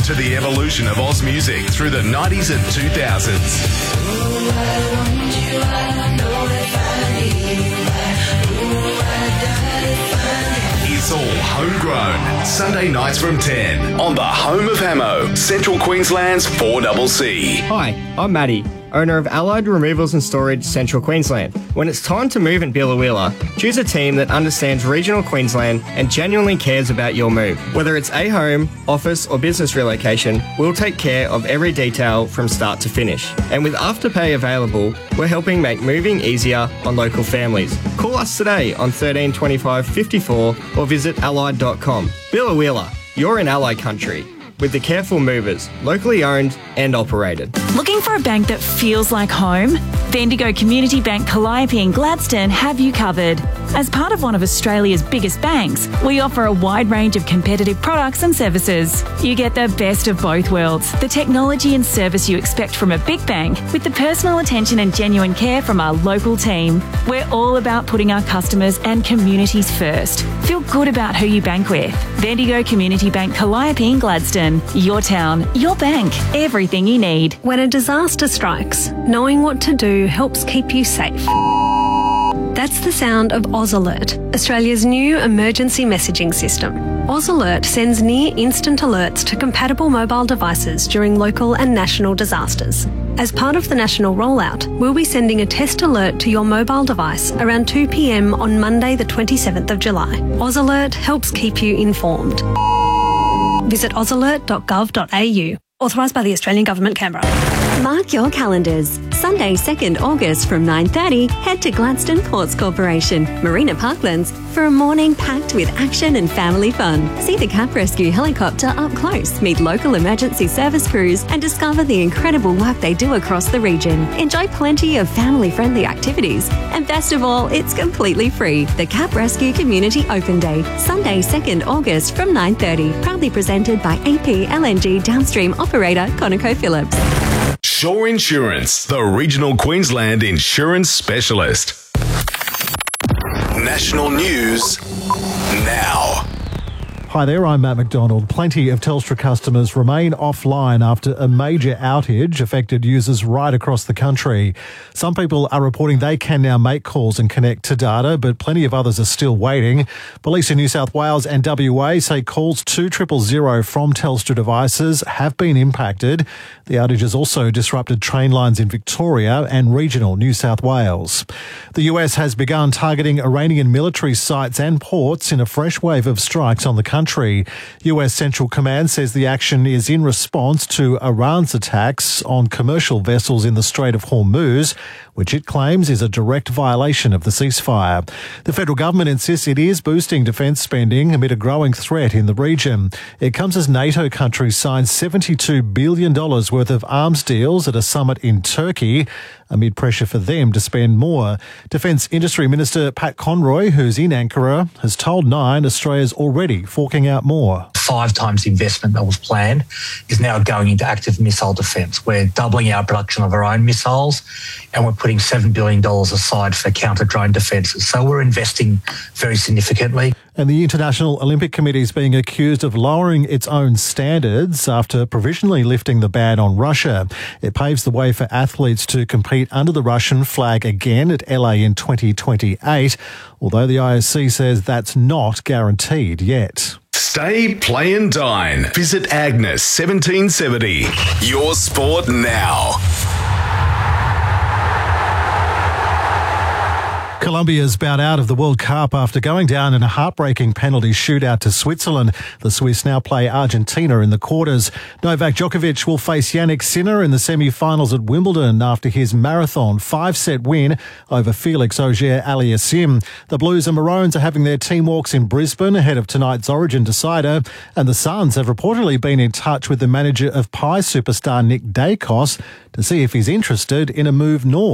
to the evolution of Oz music through the 90s and 2000s. It's all homegrown. Sunday nights from 10 on the home of Hamo, Central Queensland's 4CC. Hi, I'm Matty, owner of Allied Removals and Storage, Central Queensland. When it's time to move in Biloela, choose a team that understands regional Queensland and genuinely cares about your move. Whether it's a home, office or business relocation, we'll take care of every detail from start to finish. And with Afterpay available, we're helping make moving easier on local families. Call us today on 13 25 54 or visit allied.com. Biloela, you're in Allied country, with the Careful Movers, locally owned and operated. Looking for a bank that feels like home? Bendigo Community Bank Calliope and Gladstone have you covered. As part of one of Australia's biggest banks, we offer a wide range of competitive products and services. You get the best of both worlds, the technology and service you expect from a big bank, with the personal attention and genuine care from our local team. We're all about putting our customers and communities first. Feel good about who you bank with. Bendigo Community Bank Calliope and Gladstone. Your town, your bank, everything you need. When a disaster strikes, knowing what to do helps keep you safe. That's the sound of Oz Alert, Australia's new emergency messaging system. Oz Alert sends near instant alerts to compatible mobile devices during local and national disasters. As part of the national rollout, we'll be sending a test alert to your mobile device around 2 p.m. on Monday the 27th of July. Oz Alert helps keep you informed. Visit ozalert.gov.au. Authorised by the Australian Government, Canberra. Mark your calendars. Sunday, 2nd August from 9:30, head to Gladstone Ports Corporation, Marina Parklands, for a morning packed with action and family fun. See the Cap Rescue helicopter up close, meet local emergency service crews, and discover the incredible work they do across the region. Enjoy plenty of family-friendly activities. And best of all, it's completely free. The Cap Rescue Community Open Day, Sunday, 2nd August from 9:30. Proudly presented by AP LNG Downstream operator ConocoPhillips. Shore Insurance, the regional Queensland insurance specialist. National news now. Hi there, I'm Matt McDonald. Plenty of Telstra customers remain offline after a major outage affected users right across the country. Some people are reporting they can now make calls and connect to data, but plenty of others are still waiting. Police in New South Wales and WA say calls to 000 from Telstra devices have been impacted. The outage has also disrupted train lines in Victoria and regional New South Wales. The US has begun targeting Iranian military sites and ports in a fresh wave of strikes on the country. US Central Command says the action is in response to Iran's attacks on commercial vessels in the Strait of Hormuz, which it claims is a direct violation of the ceasefire. The federal government insists it is boosting defence spending amid a growing threat in the region. It comes as NATO countries signed $72 billion worth of arms deals at a summit in Turkey, amid pressure for them to spend more. Defence Industry Minister Pat Conroy, who's in Ankara, has told Nine Australia's already forking out more. 5 times the investment that was planned is now going into active missile defence. We're doubling our production of our own missiles and we're putting $7 billion aside for counter-drone defences. So we're investing very significantly. And the International Olympic Committee is being accused of lowering its own standards after provisionally lifting the ban on Russia. It paves the way for athletes to compete under the Russian flag again at LA in 2028, although the IOC says that's not guaranteed yet. Stay, play and dine. Visit Agnes 1770. Your sport now. Colombia's bowed out of the World Cup after going down in a heartbreaking penalty shootout to Switzerland. The Swiss now play Argentina in the quarters. Novak Djokovic will face Yannick Sinner in the semi-finals at Wimbledon after his marathon 5-set win over Felix Auger-Aliassime. The Blues and Maroons are having their team walks in Brisbane ahead of tonight's Origin decider, and the Suns have reportedly been in touch with the manager of Pie superstar Nick Dacos to see if he's interested in a move north.